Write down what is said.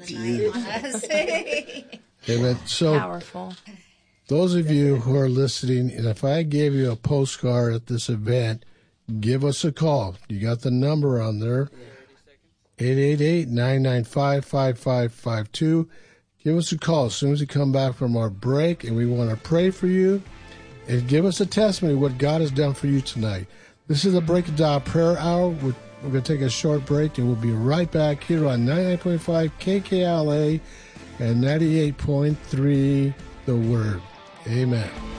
Amen. So Powerful. those of you who are listening, and if I gave you a postcard at this event, give us a call. You got the number on there, 888-995-5552. Give us a call as soon as we come back from our break, and we want to pray for you and give us a testimony of what God has done for you tonight. This is the Break of Dawn Prayer Hour. We're going to take a short break, and we'll be right back here on 99.5 KKLA and 98.3 The Word. Amen.